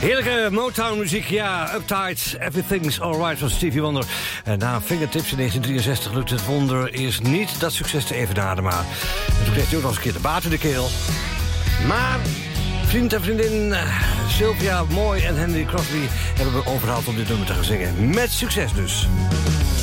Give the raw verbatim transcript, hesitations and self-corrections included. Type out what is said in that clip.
Heerlijke Motown-muziek, ja. Uptight, Everything's Alright van Stevie Wonder. En na Fingertips in negentien drieënzestig lukte het wonder eerst niet dat succes te evenaren. Maar en toen kreeg hij ook nog eens een keer de baat in de keel. Maar vriend en vriendin uh, Sylvia Moy en Henry Crosby hebben we overhaald om dit nummer te gaan zingen. Met succes dus.